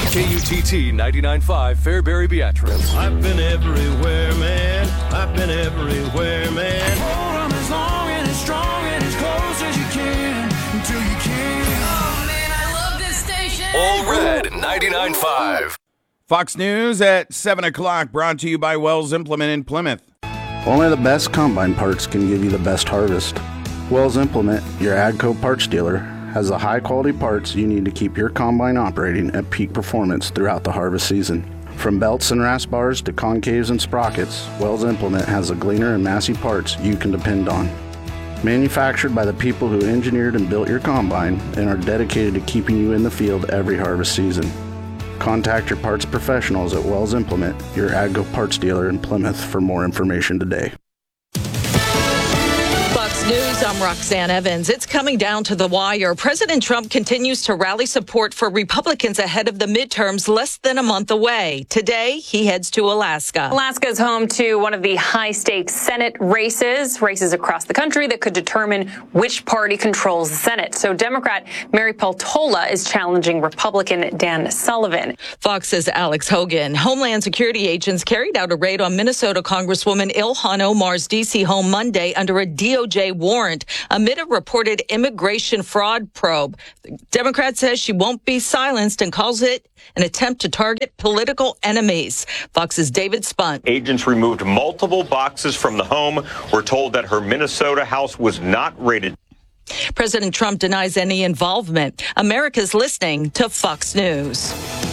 KUTT 99.5 Fairbury Beatrice. I've been everywhere, man. I've been everywhere, man. Hold 'em as long and as strong and as close as you can until you can. Oh man, I love this station. All Red 99.5. Fox News at 7 o'clock, brought to you by Wells Implement in Plymouth. Only the best combine parts can give you the best harvest. Wells Implement, your AGCO parts dealer, has the high-quality parts you need to keep your combine operating at peak performance throughout the harvest season. From belts and rasp bars to concaves and sprockets, Wells Implement has the Gleaner and Massey parts you can depend on. Manufactured by the people who engineered and built your combine and are dedicated to keeping you in the field every harvest season. Contact your parts professionals at Wells Implement, your AGCO parts dealer in Plymouth, for more information today. Fox News, I'm Roxanne Evans. It's coming down to the wire. President Trump continues to rally support for Republicans ahead of the midterms less than a month away. Today, he heads to Alaska. Alaska is home to one of the high-stakes Senate races across the country that could determine which party controls the Senate. So Democrat Mary Peltola is challenging Republican Dan Sullivan. Fox's Alex Hogan. Homeland Security agents carried out a raid on Minnesota Congresswoman Ilhan Omar's D.C. home Monday under a DOJ warrant amid a reported immigration fraud probe. The Democrat says she won't be silenced and calls it an attempt to target political enemies. Fox's David Spunt. Agents removed multiple boxes from the home. We're told that her Minnesota house was not raided. President Trump denies any involvement. America's listening to Fox News.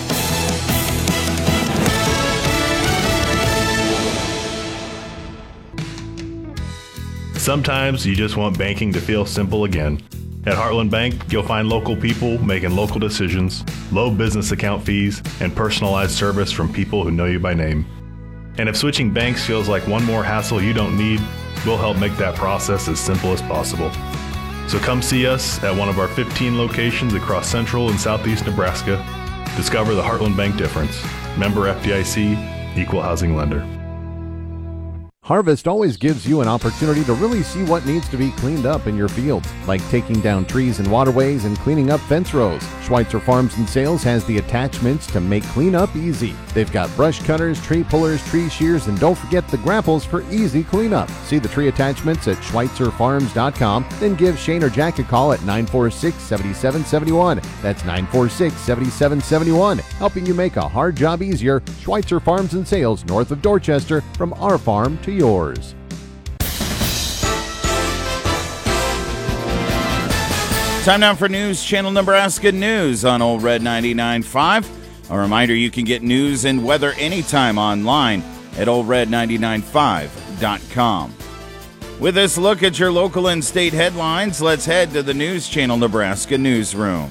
Sometimes you just want banking to feel simple again. At Heartland Bank, you'll find local people making local decisions, low business account fees, and personalized service from people who know you by name. And if switching banks feels like one more hassle you don't need, we'll help make that process as simple as possible. So come see us at one of our 15 locations across central and southeast Nebraska. Discover the Heartland Bank difference. Member FDIC, Equal Housing Lender. Harvest always gives you an opportunity to really see what needs to be cleaned up in your fields, like taking down trees and waterways and cleaning up fence rows. Schweitzer Farms and Sales has the attachments to make cleanup easy. They've got brush cutters, tree pullers, tree shears, and don't forget the grapples for easy cleanup. See the tree attachments at schweitzerfarms.com, then give Shane or Jack a call at 946-7771. That's 946-7771, helping you make a hard job easier. Schweitzer Farms and Sales, north of Dorchester, from our farm to yours. Time now for News Channel Nebraska News on Old Red 99.5. A reminder, you can get news and weather anytime online at oldred995.com. With this look at your local and state headlines, let's head to the News Channel Nebraska newsroom.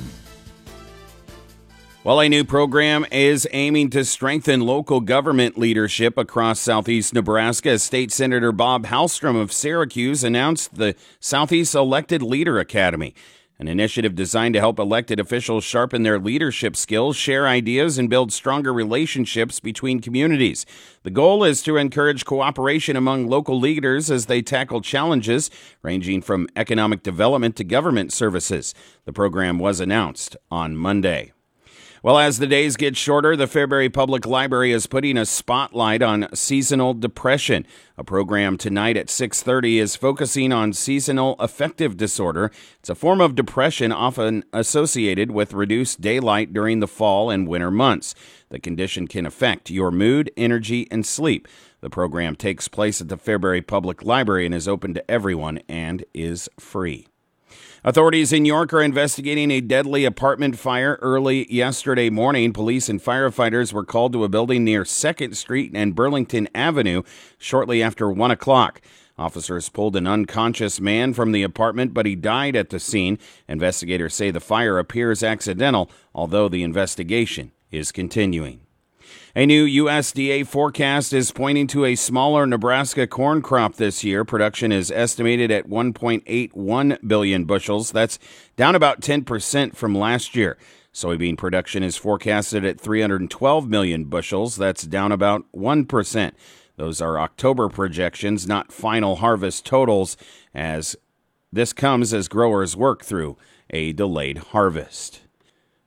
Well, a new program is aiming to strengthen local government leadership across southeast Nebraska. State Senator Bob Hallstrom of Syracuse announced the Southeast Elected Leader Academy, an initiative designed to help elected officials sharpen their leadership skills, share ideas, and build stronger relationships between communities. The goal is to encourage cooperation among local leaders as they tackle challenges ranging from economic development to government services. The program was announced on Monday. Well, as the days get shorter, the Fairbury Public Library is putting a spotlight on seasonal depression. A program tonight at 6:30 is focusing on seasonal affective disorder. It's a form of depression often associated with reduced daylight during the fall and winter months. The condition can affect your mood, energy, and sleep. The program takes place at the Fairbury Public Library and is open to everyone and is free. Authorities in York are investigating a deadly apartment fire early yesterday morning. Police and firefighters were called to a building near 2nd Street and Burlington Avenue shortly after 1 o'clock. Officers pulled an unconscious man from the apartment, but he died at the scene. Investigators say the fire appears accidental, although the investigation is continuing. A new USDA forecast is pointing to a smaller Nebraska corn crop this year. Production is estimated at 1.81 billion bushels. That's down about 10% from last year. Soybean production is forecasted at 312 million bushels. That's down about 1%. Those are October projections, not final harvest totals, as this comes as growers work through a delayed harvest.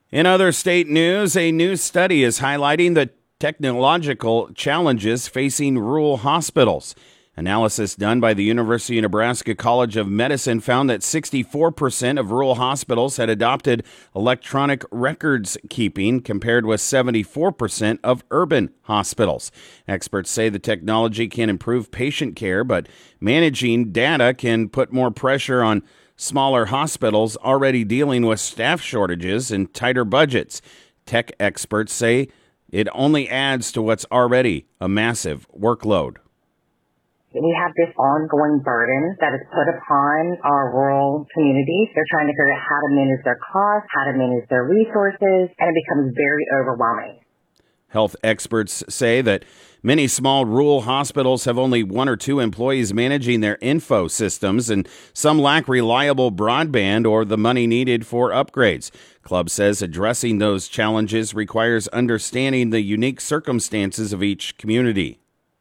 In other state news, a new study is highlighting the technological challenges facing rural hospitals. Analysis done by the University of Nebraska College of Medicine found that 64% of rural hospitals had adopted electronic records keeping, compared with 74% of urban hospitals. Experts say the technology can improve patient care, but managing data can put more pressure on smaller hospitals already dealing with staff shortages and tighter budgets. Tech experts say it only adds to what's already a massive workload. We have this ongoing burden that is put upon our rural communities. They're trying to figure out how to manage their costs, how to manage their resources, and it becomes very overwhelming. Health experts say that many small rural hospitals have only 1 or 2 employees managing their info systems, and some lack reliable broadband or the money needed for upgrades. Club says addressing those challenges requires understanding the unique circumstances of each community.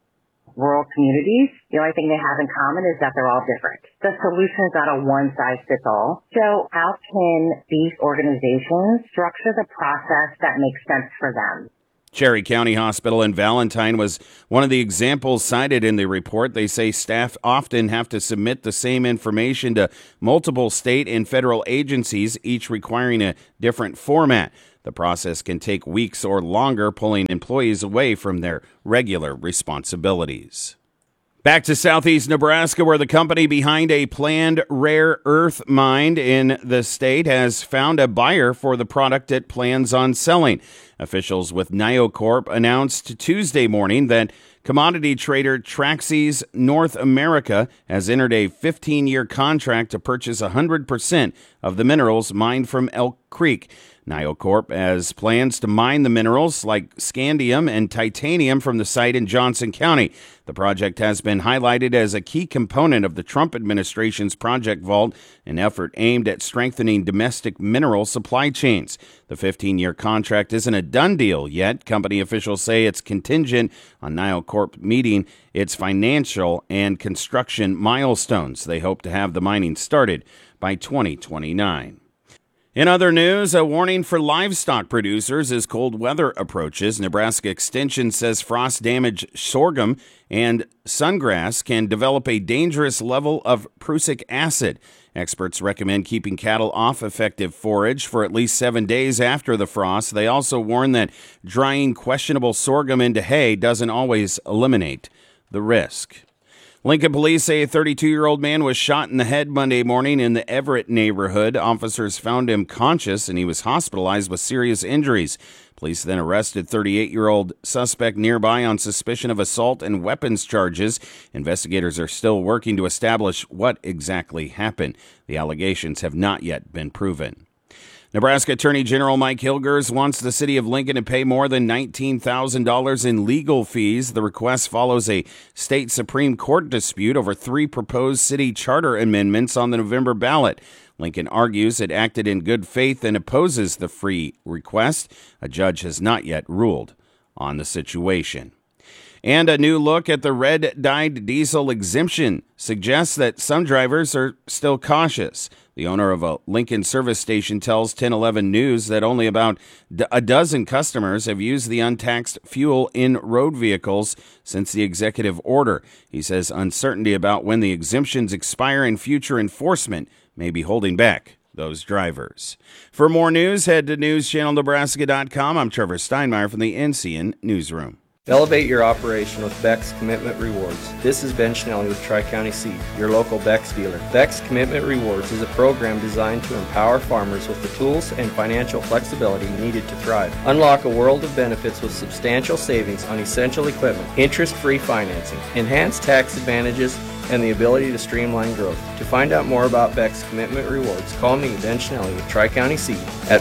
Rural communities, the only thing they have in common is that they're all different. The solution is not a one-size-fits-all. So how can these organizations structure the process that makes sense for them? Cherry County Hospital in Valentine was one of the examples cited in the report. They say staff often have to submit the same information to multiple state and federal agencies, each requiring a different format. The process can take weeks or longer, pulling employees away from their regular responsibilities. Back to southeast Nebraska, where the company behind a planned rare earth mine in the state has found a buyer for the product it plans on selling. Officials with NioCorp announced Tuesday morning that commodity trader Traxys North America has entered a 15-year contract to purchase 100% of the minerals mined from Elk Creek. NioCorp has plans to mine the minerals like scandium and titanium from the site in Johnson County. The project has been highlighted as a key component of the Trump administration's Project Vault, an effort aimed at strengthening domestic mineral supply chains. The 15-year contract isn't a done deal yet. Company officials say it's contingent on NioCorp meeting its financial and construction milestones. They hope to have the mining started by 2029. In other news, a warning for livestock producers as cold weather approaches. Nebraska Extension says frost-damaged sorghum and sungrass can develop a dangerous level of prussic acid. Experts recommend keeping cattle off effective forage for at least 7 days after the frost. They also warn that drying questionable sorghum into hay doesn't always eliminate the risk. Lincoln police say a 32-year-old man was shot in the head Monday morning in the Everett neighborhood. Officers found him conscious and he was hospitalized with serious injuries. Police then arrested 38-year-old suspect nearby on suspicion of assault and weapons charges. Investigators are still working to establish what exactly happened. The allegations have not yet been proven. Nebraska Attorney General Mike Hilgers wants the city of Lincoln to pay more than $19,000 in legal fees. The request follows a state Supreme Court dispute over 3 proposed city charter amendments on the November ballot. Lincoln argues it acted in good faith and opposes the fee request. A judge has not yet ruled on the situation. And a new look at the red-dyed diesel exemption suggests that some drivers are still cautious. The owner of a Lincoln service station tells 1011 News that only about a dozen customers have used the untaxed fuel in road vehicles since the executive order. He says uncertainty about when the exemptions expire and future enforcement may be holding back those drivers. For more news, head to newschannelnebraska.com. I'm Trevor Steinmeier from the NCN Newsroom. Elevate your operation with Beck's Commitment Rewards. This is Ben Schnelly with Tri-County Seed, your local Beck's dealer. Beck's Commitment Rewards is a program designed to empower farmers with the tools and financial flexibility needed to thrive. Unlock a world of benefits with substantial savings on essential equipment, interest-free financing, enhanced tax advantages, and the ability to streamline growth. To find out more about Beck's Commitment Rewards, call me, Ben Schnelly with Tri-County Seed at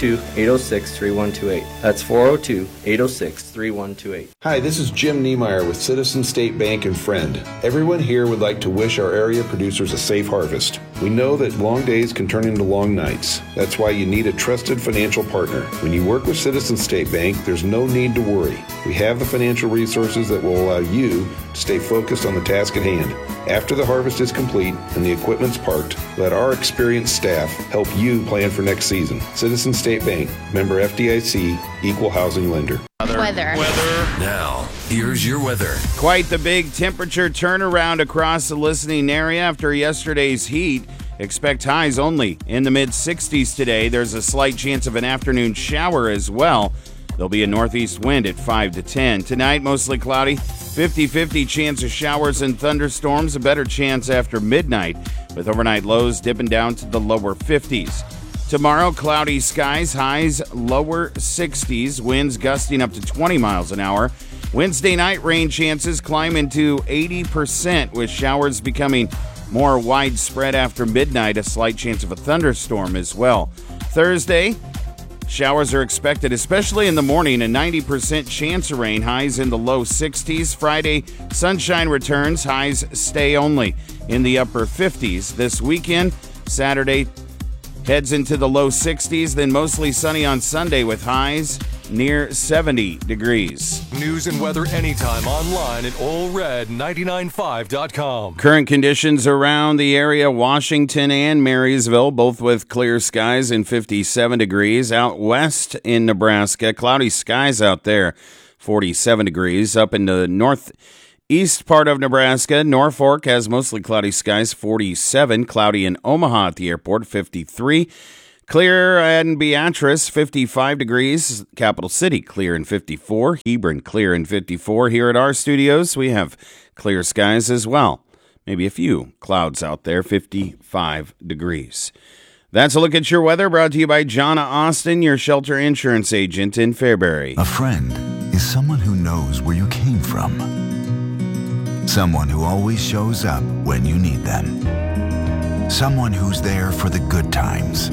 402-806-3128. That's 402-806-3128. Hi, this is Jim Niemeyer with Citizen State Bank and Friend. Everyone here would like to wish our area producers a safe harvest. We know that long days can turn into long nights. That's why you need a trusted financial partner. When you work with Citizen State Bank, there's no need to worry. We have the financial resources that will allow you to stay focused on the task at hand. After the harvest is complete and the equipment's parked, let our experienced staff help you plan for next season. Citizen State Bank, member FDIC, equal housing lender. Weather. Now, here's your weather. Quite the big temperature turnaround across the listening area after yesterday's heat. Expect highs only in the mid-60s today. There's a slight chance of an afternoon shower as well. There'll be a northeast wind at 5 to 10. Tonight, mostly cloudy. 50-50 chance of showers and thunderstorms. A better chance after midnight, with overnight lows dipping down to the lower 50s. Tomorrow, cloudy skies, highs lower 60s, winds gusting up to 20 miles an hour. Wednesday night, rain chances climb into 80%, with showers becoming more widespread after midnight, a slight chance of a thunderstorm as well. Thursday, showers are expected, especially in the morning, a 90% chance of rain, highs in the low 60s. Friday, sunshine returns, highs stay only in the upper 50s. This weekend, Saturday, heads into the low 60s, then mostly sunny on Sunday with highs near 70 degrees. News and weather anytime online at allred995.com. Current conditions around the area, Washington and Marysville, both with clear skies and 57 degrees. Out west in Nebraska, cloudy skies out there, 47 degrees. Up in the northeast part of Nebraska, Norfolk has mostly cloudy skies, 47. Cloudy in Omaha at the airport, 53. Clear in Beatrice, 55 degrees. Capital City, clear in 54. Hebron, clear in 54. Here at our studios, we have clear skies as well. Maybe a few clouds out there, 55 degrees. That's a look at your weather, brought to you by Jonna Austin, your shelter insurance agent in Fairbury. A friend is someone who knows where you came from. Someone who always shows up when you need them. Someone who's there for the good times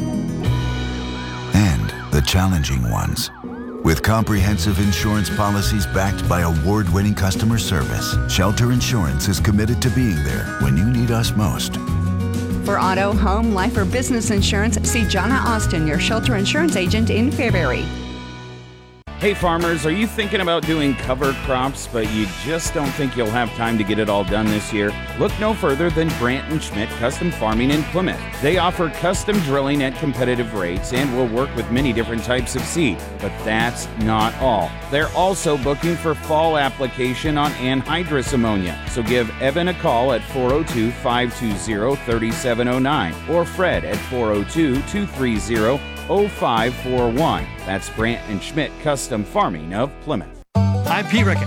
and the challenging ones. With comprehensive insurance policies backed by award-winning customer service, Shelter Insurance is committed to being there when you need us most. For auto, home, life, or business insurance, see Jonna Austin, your shelter insurance agent in Fairbury. Hey farmers, are you thinking about doing cover crops, but you just don't think you'll have time to get it all done this year? Look no further than Brandt & Schmidt Custom Farming in Plymouth. They offer custom drilling at competitive rates and will work with many different types of seed. But that's not all. They're also booking for fall application on anhydrous ammonia. So give Evan a call at 402-520-3709 or Fred at 402-230-0541. That's Brandt & Schmidt Custom Farming of Plymouth. I'm Pete Rickett.